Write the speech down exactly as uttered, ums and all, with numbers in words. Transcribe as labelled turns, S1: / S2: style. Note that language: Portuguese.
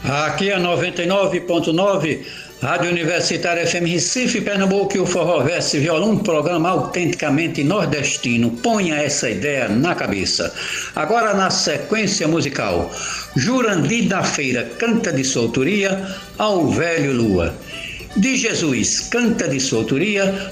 S1: Aqui é noventa e nove ponto nove, Rádio Universitária F M Recife, Pernambuco e o Forró Verso Violão, um programa autenticamente nordestino. Ponha essa ideia na cabeça. Agora na sequência musical, Jurandir da Feira canta de sua autoria Ao Velho Lua. De Jesus canta de sua autoria